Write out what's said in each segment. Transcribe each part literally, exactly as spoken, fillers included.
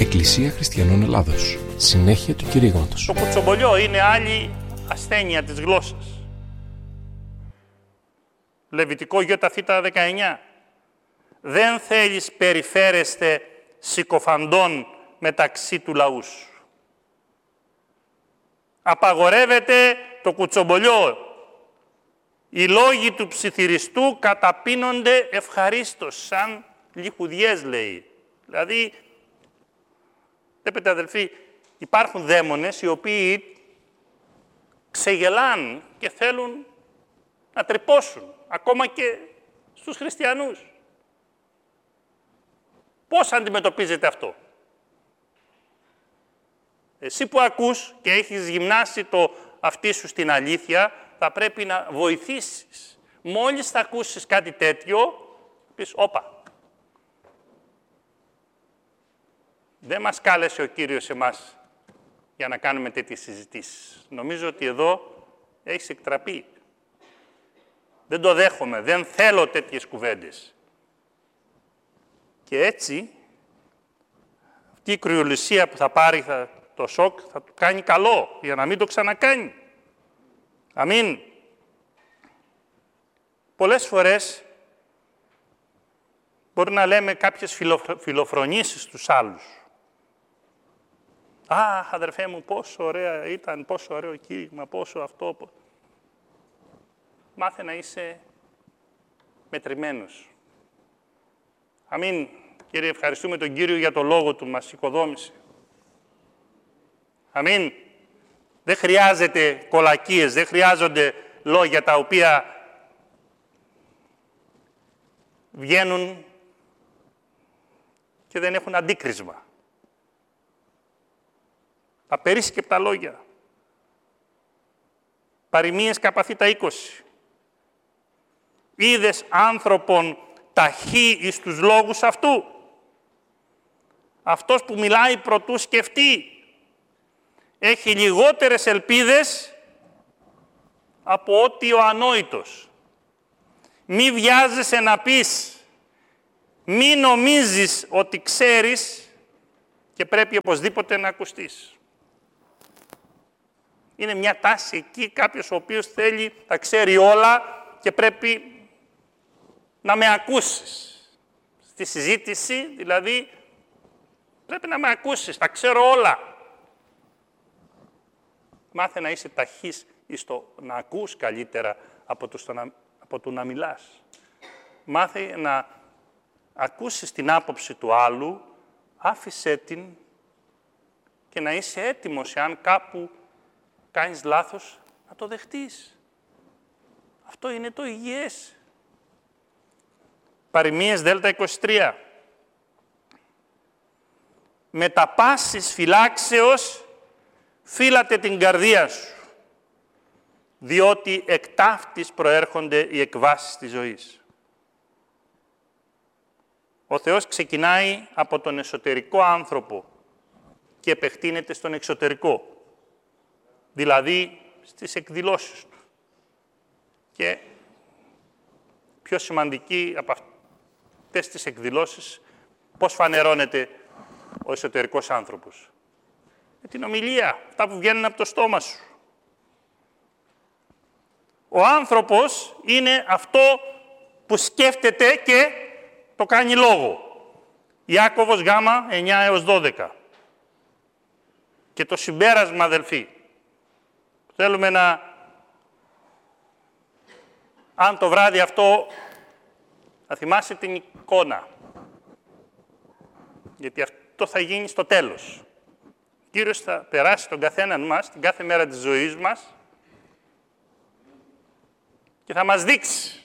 Εκκλησία Χριστιανών Ελλάδος. Συνέχεια του κηρύγματος. Το κουτσομπολιό είναι άλλη ασθένεια της γλώσσας. Λεβιτικό Ι Θ δεκαεννιά. Δεν θέλεις περιφέρεστε συκοφαντών μεταξύ του λαού σου. Απαγορεύεται το κουτσομπολιό. Οι λόγοι του ψιθυριστού καταπίνονται ευχαρίστως, σαν λιχουδιές λέει. Δηλαδή, βλέπετε αδελφοί, υπάρχουν δαίμονες οι οποίοι ξεγελάν και θέλουν να τρυπώσουν, ακόμα και στους χριστιανούς. Πώς αντιμετωπίζετε αυτό? Εσύ που ακούς και έχεις γυμνάσει το αυτί σου στην αλήθεια, θα πρέπει να βοηθήσεις. Μόλις θα ακούσεις κάτι τέτοιο, πεις, όπα. Δεν μας κάλεσε ο Κύριος εμάς για να κάνουμε τέτοιες συζητήσεις. Νομίζω ότι εδώ έχεις εκτραπεί. Δεν το δέχομαι, δεν θέλω τέτοιες κουβέντες. Και έτσι, αυτή η κρυολυσία που θα πάρει θα, το σοκ θα του κάνει καλό, για να μην το ξανακάνει. Αμήν. Πολλές φορές μπορεί να λέμε κάποιες φιλο, φιλοφρονήσεις στους άλλους. Α, αδερφέ μου, πόσο ωραία ήταν, πόσο ωραίο κήρυγμα, πόσο αυτό. Μάθε να είσαι μετρημένος. Αμήν. Κύριε, ευχαριστούμε τον Κύριο για το λόγο του, μας οικοδόμησε. Αμήν. Δεν χρειάζεται κολακίες, δεν χρειάζονται λόγια τα οποία βγαίνουν και δεν έχουν αντίκρισμα. Απερίσκεπτα λόγια. Παροιμίες Καπαθήτα είκοσι. Είδες άνθρωπον ταχύ εις τους λόγους αυτού. Αυτός που μιλάει προτού σκεφτεί. Έχει λιγότερες ελπίδες από ότι ο ανόητος. Μη βιάζεσαι να πεις, μη νομίζεις ότι ξέρεις και πρέπει οπωσδήποτε να ακουστείς. Είναι μια τάση εκεί κάποιος ο οποίος θέλει, τα ξέρει όλα και πρέπει να με ακούσεις. Στη συζήτηση, δηλαδή, πρέπει να με ακούσεις, τα ξέρω όλα. Μάθε να είσαι ταχύς στο να ακούς καλύτερα από το, στο να, από το να μιλάς. Μάθε να ακούσεις την άποψη του άλλου, άφησέ την και να είσαι έτοιμος, εάν κάπου κάνεις λάθος, να το δεχτείς. Αυτό είναι το υγιές. Παροιμίες Δέλτα είκοσι τρία. Με τα πάσης φυλάξεως φύλατε την καρδία σου, διότι εκ ταύτης προέρχονται οι εκβάσεις της ζωής. Ο Θεός ξεκινάει από τον εσωτερικό άνθρωπο και επεκτείνεται στον εξωτερικό, δηλαδή στις εκδηλώσεις του. Και πιο σημαντική από αυτές τις εκδηλώσεις, πώς φανερώνεται ο εσωτερικός άνθρωπος. Με την ομιλία, αυτά που βγαίνουν από το στόμα σου. Ο άνθρωπος είναι αυτό που σκέφτεται και το κάνει λόγο. Ιάκωβος Γ, εννιά έως δώδεκα. Και το συμπέρασμα, αδελφοί, θέλουμε να... Αν το βράδυ αυτό, θα θυμάσαι την εικόνα. Γιατί αυτό θα γίνει στο τέλος. Ο Κύριος θα περάσει τον καθέναν μας, την κάθε μέρα της ζωής μας, και θα μας δείξει.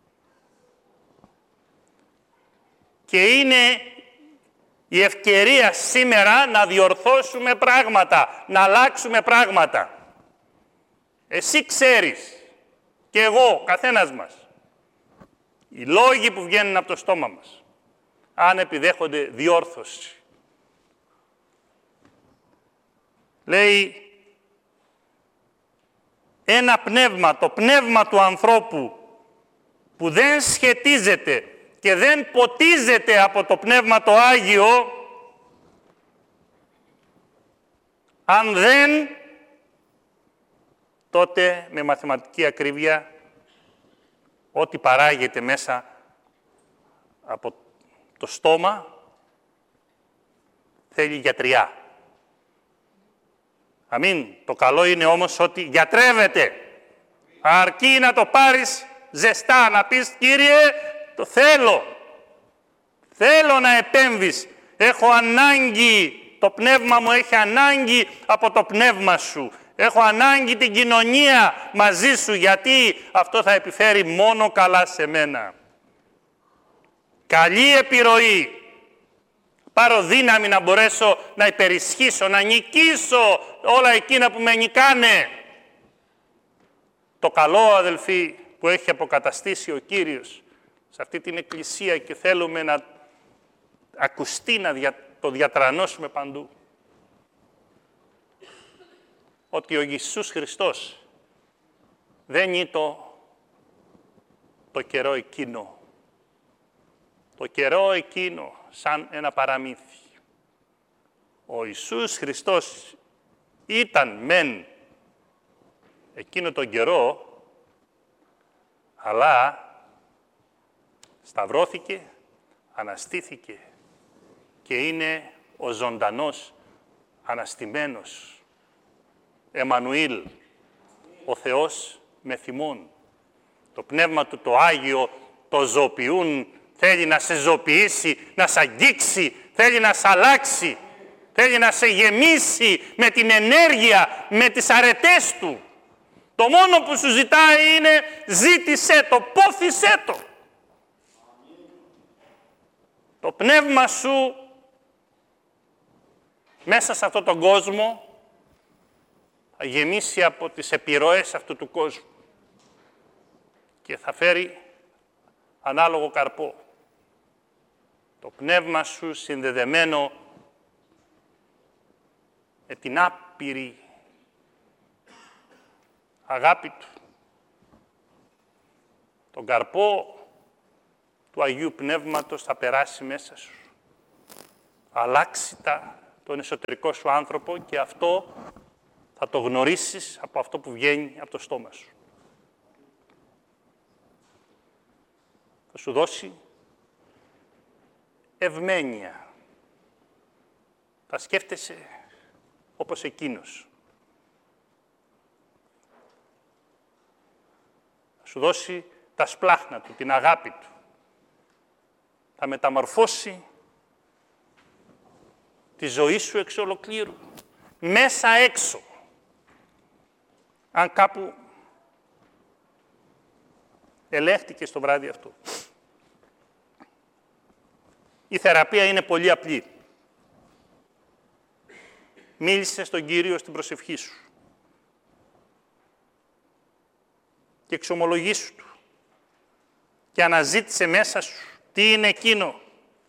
Και είναι η ευκαιρία σήμερα να διορθώσουμε πράγματα, να αλλάξουμε πράγματα. Εσύ ξέρεις, και εγώ, καθένας μας, οι λόγοι που βγαίνουν από το στόμα μας, αν επιδέχονται διόρθωση. Λέει, ένα πνεύμα, το πνεύμα του ανθρώπου, που δεν σχετίζεται και δεν ποτίζεται από το Πνεύμα το Άγιο, Αν δεν, τότε με μαθηματική ακρίβεια, ό,τι παράγεται μέσα από το στόμα, θέλει γιατριά. Αμήν. Το καλό είναι όμως ότι γιατρεύεται. Αρκεί να το πάρεις ζεστά, να πεις, Κύριε, το θέλω. Θέλω να επέμβεις. Έχω ανάγκη, το πνεύμα μου έχει ανάγκη από το πνεύμα σου. Έχω ανάγκη την κοινωνία μαζί σου, γιατί αυτό θα επιφέρει μόνο καλά σε μένα. Καλή επιρροή. Πάρω δύναμη να μπορέσω να υπερισχύσω, να νικήσω όλα εκείνα που με νικάνε. Το καλό, αδελφοί, που έχει αποκαταστήσει ο Κύριος σε αυτή την εκκλησία και θέλουμε να ακουστεί, να δια, το διατρανώσουμε παντού. Ότι ο Ιησούς Χριστός δεν είναι το, το καιρό εκείνο. Το καιρό εκείνο σαν ένα παραμύθι. Ο Ιησούς Χριστός ήταν μεν εκείνο τον καιρό, αλλά σταυρώθηκε, αναστήθηκε και είναι ο ζωντανός, αναστημένος Εμμανουήλ, ο Θεός με θυμών. Το Πνεύμα Του, το Άγιο, το ζωοποιούν, θέλει να σε ζωοποιήσει, να σε αγγίξει, θέλει να σε αλλάξει, θέλει να σε γεμίσει με την ενέργεια, με τις αρετές Του. Το μόνο που σου ζητάει είναι ζήτησέ το, πόθησέ το. Το πνεύμα σου μέσα σε αυτόν τον κόσμο θα γεμίσει από τις επιρροές αυτού του κόσμου και θα φέρει ανάλογο καρπό. Το πνεύμα σου συνδεδεμένο με την άπειρη αγάπη Του. Τον καρπό του Αγίου Πνεύματος θα περάσει μέσα σου. Αλλάξει τα, τον εσωτερικό σου άνθρωπο και αυτό θα το γνωρίσεις από αυτό που βγαίνει από το στόμα σου. Θα σου δώσει ευμένεια. Θα σκέφτεσαι όπως εκείνος. Θα σου δώσει τα σπλάχνα Του, την αγάπη Του. Θα μεταμορφώσει τη ζωή σου εξ ολοκλήρου. Μέσα έξω. Αν κάπου ελέγχτηκες το βράδυ αυτό. Η θεραπεία είναι πολύ απλή. Μίλησε στον Κύριο στην προσευχή σου. Και εξομολογήσου Του. Και αναζήτησε μέσα σου τι είναι εκείνο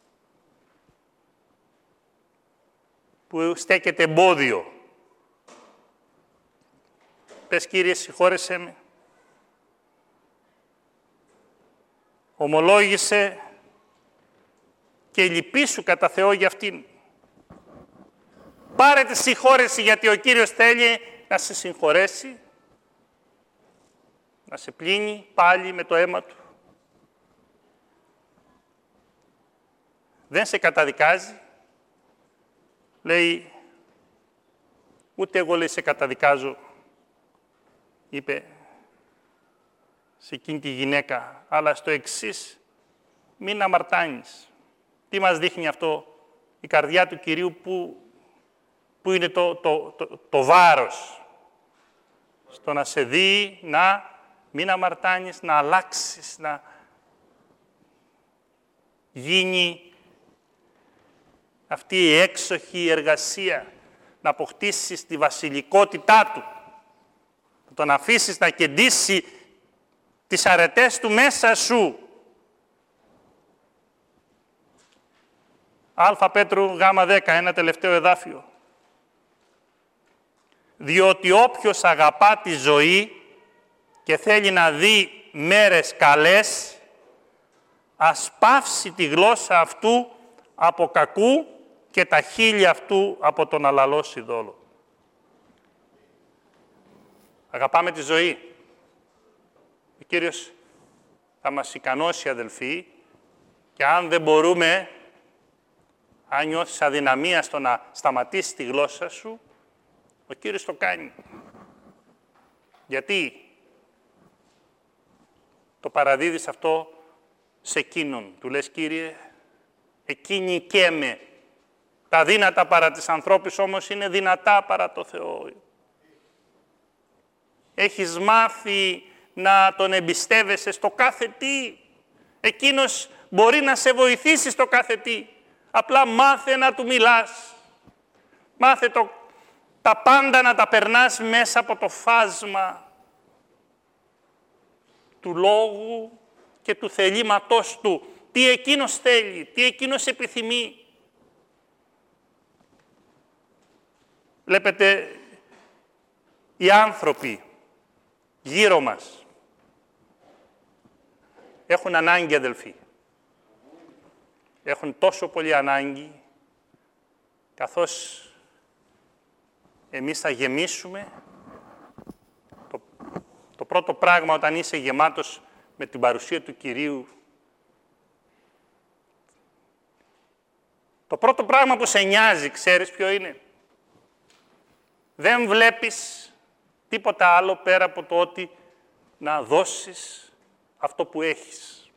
που στέκεται εμπόδιο. Πες, Κύριε, συγχώρεσέ με. Ομολόγησε και λυπήσου κατά Θεό για αυτήν. Πάρε τη συγχώρεση, γιατί ο Κύριος θέλει να σε συγχωρέσει, να σε πλύνει πάλι με το αίμα Του. Δεν σε καταδικάζει. Λέει, ούτε εγώ, λέει, σε καταδικάζω, είπε σε εκείνη τη γυναίκα, αλλά στο εξής, μην αμαρτάνεις. Τι μας δείχνει αυτό? Η καρδιά του Κυρίου που, που είναι το, το, το, το βάρος. Στο να σε δει, να μην αμαρτάνεις, να αλλάξεις, να γίνει αυτή η έξοχη εργασία, να αποκτήσεις τη βασιλικότητά Του, να τον αφήσεις να κεντήσει τις αρετές Του μέσα σου. Α Πέτρου Γ δέκα, ένα τελευταίο εδάφιο. Διότι όποιος αγαπά τη ζωή και θέλει να δει μέρες καλές, ας πάυσει τη γλώσσα αυτού από κακού και τα χείλη αυτού από τον αλαλός ειδόλο. Αγαπάμε τη ζωή. Ο Κύριος θα μας ικανώσει, αδελφοί, και αν δεν μπορούμε, αν νιώθεις αδυναμία στο να σταματήσεις τη γλώσσα σου, ο Κύριος το κάνει. Γιατί το παραδίδεις αυτό σε εκείνον. Του λες, Κύριε, εκεί νικέμαι. Τα δύνατα παρά της ανθρώπης όμως είναι δυνατά παρά το Θεό. Έχεις μάθει να τον εμπιστεύεσαι στο κάθε τι. Εκείνος μπορεί να σε βοηθήσει στο κάθε τι. Απλά μάθε να του μιλάς. Μάθε το, τα πάντα να τα περνάς μέσα από το φάσμα του λόγου και του θελήματός του. Τι εκείνος θέλει, τι εκείνος επιθυμεί. Βλέπετε, οι άνθρωποι γύρω μας έχουν ανάγκη, αδελφοί. Έχουν τόσο πολύ ανάγκη, καθώς εμείς θα γεμίσουμε. Το, το πρώτο πράγμα όταν είσαι γεμάτος με την παρουσία του Κυρίου, το πρώτο πράγμα που σε νοιάζει, ξέρεις ποιο είναι? Δεν βλέπεις τίποτα άλλο πέρα από το ότι να δώσεις αυτό που έχεις.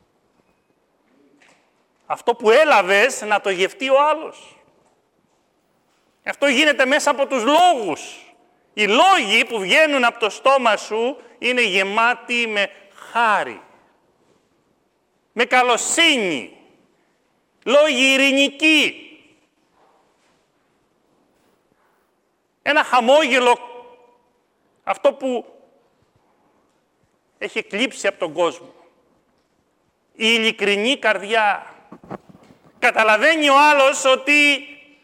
Αυτό που έλαβες να το γευτεί ο άλλος. Αυτό γίνεται μέσα από τους λόγους. Οι λόγοι που βγαίνουν από το στόμα σου είναι γεμάτοι με χάρη, με καλοσύνη, λόγοι ειρηνικοί. Ένα χαμόγελο, αυτό που έχει εκλείψει από τον κόσμο. Η ειλικρινή καρδιά. Καταλαβαίνει ο άλλος ότι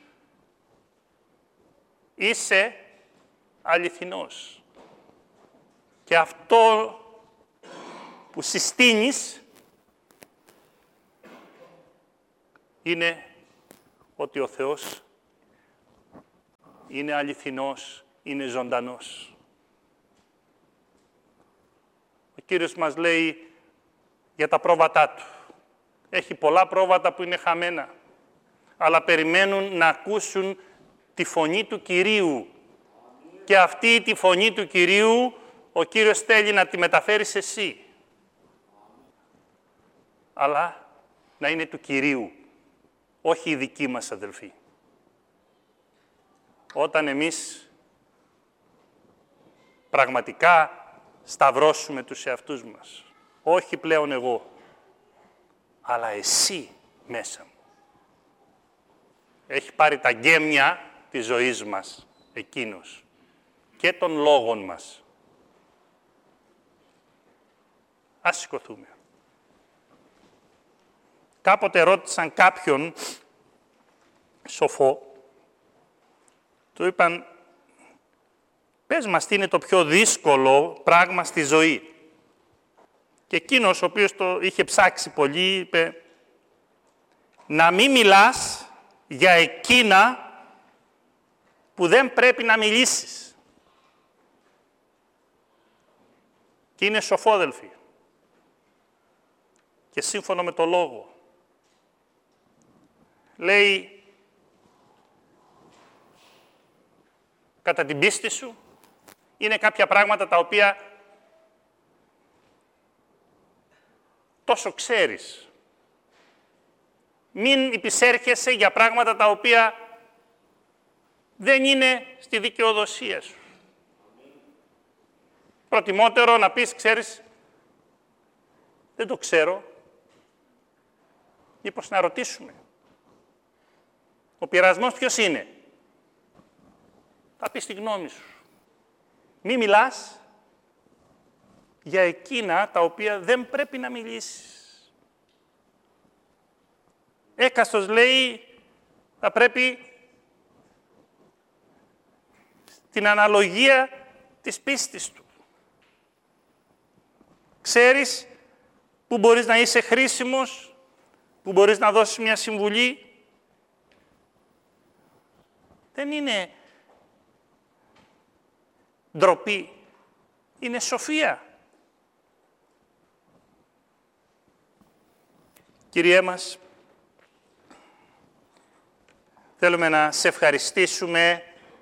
είσαι αληθινός. Και αυτό που συστήνεις είναι ότι ο Θεός είναι αληθινός, είναι ζωντανός. Ο Κύριος μας λέει για τα πρόβατά Του. Έχει πολλά πρόβατα που είναι χαμένα, αλλά περιμένουν να ακούσουν τη φωνή του Κυρίου. Και αυτή τη φωνή του Κυρίου ο Κύριος θέλει να τη μεταφέρεις εσύ. Αλλά να είναι του Κυρίου, όχι η δική μας, αδελφοί. Όταν εμείς πραγματικά σταυρώσουμε τους εαυτούς μας, όχι πλέον εγώ, αλλά εσύ μέσα μου. Έχει πάρει τα γκέμια της ζωής μας εκείνος και των λόγων μας. Ας σηκωθούμε. Κάποτε ρώτησαν κάποιον σοφό, του είπαν, πες μας τι είναι το πιο δύσκολο πράγμα στη ζωή. Και εκείνος, ο οποίος το είχε ψάξει πολύ, είπε, να μην μιλάς για εκείνα που δεν πρέπει να μιλήσεις. Και είναι σοφό, αδελφοί. Και σύμφωνο με το λόγο. Λέει, κατά την πίστη σου, είναι κάποια πράγματα τα οποία τόσο ξέρεις. Μην υπησέρχεσαι για πράγματα τα οποία δεν είναι στη δικαιοδοσία σου. Προτιμότερο να πεις, ξέρεις, δεν το ξέρω, μήπως να ρωτήσουμε. Ο πειρασμός ποιος είναι? Θα πεις τη γνώμη σου. Μη μιλάς για εκείνα τα οποία δεν πρέπει να μιλήσεις. Έκαστος, λέει, θα πρέπει στην αναλογία της πίστης του. Ξέρεις που μπορείς να είσαι χρήσιμος, που μπορείς να δώσεις μια συμβουλή. Δεν είναι ντροπή είναι σοφία. Κύριέ μας, θέλουμε να σε ευχαριστήσουμε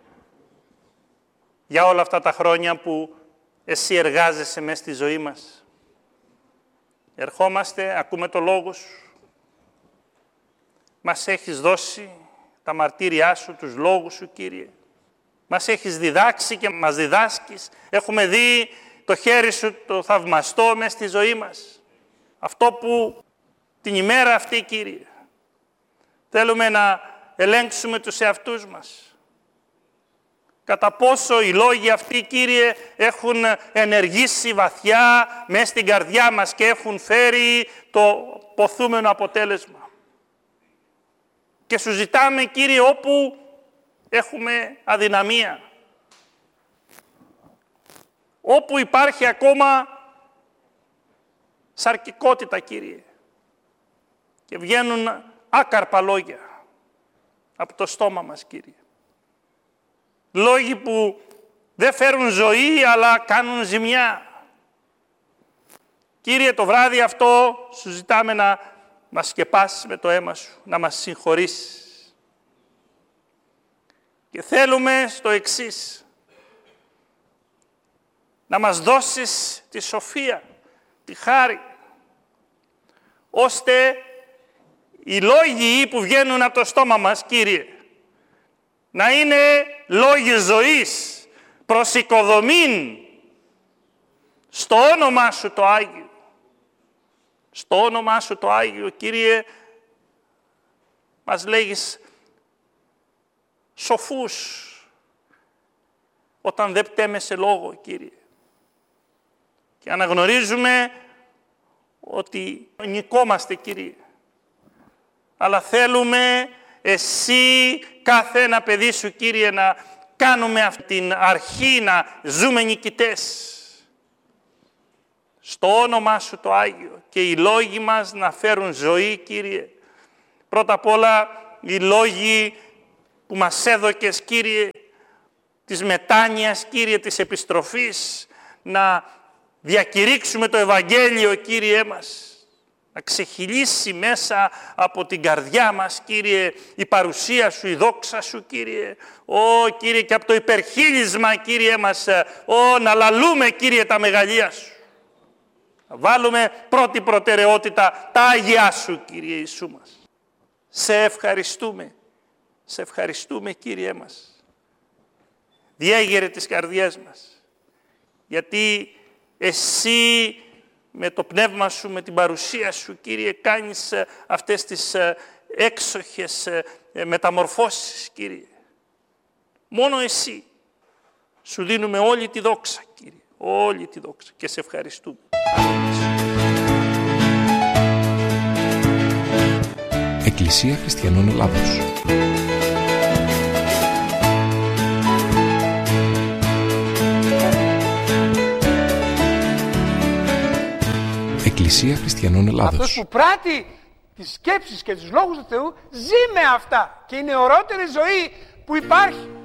για όλα αυτά τα χρόνια που εσύ εργάζεσαι μέσα στη ζωή μας. Ερχόμαστε, ακούμε το λόγο σου. Μας έχεις δώσει τα μαρτύριά σου, τους λόγους σου, Κύριε. Μας έχεις διδάξει και μας διδάσκεις. Έχουμε δει το χέρι σου το θαυμαστό μέσα στη ζωή μας. Αυτό που την ημέρα αυτή, Κύριε, θέλουμε να ελέγξουμε τους εαυτούς μας. Κατά πόσο οι λόγοι αυτοί, Κύριε, έχουν ενεργήσει βαθιά μέσα στην καρδιά μας και έχουν φέρει το ποθούμενο αποτέλεσμα. Και σου ζητάμε, Κύριε, όπου έχουμε αδυναμία, όπου υπάρχει ακόμα σαρκικότητα, Κύριε, και βγαίνουν άκαρπα λόγια από το στόμα μας, Κύριε. Λόγοι που δεν φέρουν ζωή, αλλά κάνουν ζημιά. Κύριε, το βράδυ αυτό σου ζητάμε να μας σκεπάσεις με το αίμα σου, να μας συγχωρήσεις. Και θέλουμε στο εξής, να μας δώσεις τη σοφία, τη χάρη, ώστε οι λόγοι που βγαίνουν από το στόμα μας, Κύριε, να είναι λόγοι ζωής, προς οικοδομήν, στο όνομά σου το Άγιο. Στο όνομά σου το Άγιο, Κύριε, μας λέγεις σοφούς, όταν δεν πτέμεσαι λόγο, Κύριε. Και αναγνωρίζουμε ότι νικόμαστε, Κύριε. Αλλά θέλουμε εσύ, κάθε ένα παιδί σου, Κύριε, να κάνουμε αυτή την αρχή, να ζούμε νικητές. Στο όνομά σου το Άγιο και οι λόγοι μας να φέρουν ζωή, Κύριε. Πρώτα απ' όλα οι λόγοι που μας έδωκες, Κύριε, της μετάνοιας, Κύριε, της επιστροφής, να διακηρύξουμε το Ευαγγέλιο, Κύριέ μας. Να ξεχυλήσει μέσα από την καρδιά μας, Κύριε, η παρουσία σου, η δόξα σου, Κύριε. Ω, Κύριε, και από το υπερχείλισμα, Κύριε μας, ω, να λαλούμε, Κύριε, τα μεγαλεία σου. Να βάλουμε πρώτη προτεραιότητα τα Άγιά σου, Κύριε Ιησού μας. Σε ευχαριστούμε, σε ευχαριστούμε, Κύριε μας. Διέγερε τις καρδιές μας, γιατί εσύ με το πνεύμα σου, με την παρουσία σου, Κύριε, κάνεις αυτές τις έξοχες μεταμορφώσεις, Κύριε. Μόνο εσύ. Σου δίνουμε όλη τη δόξα, Κύριε. Όλη τη δόξα. Και σε ευχαριστούμε. Εκκλησία Χριστιανών Ελλάδος. Εκκλησία Χριστιανών Ελλάδος. Αυτός που πράττει τις σκέψεις και τους λόγους του Θεού ζει με αυτά και είναι η ωραιότερη ζωή που υπάρχει.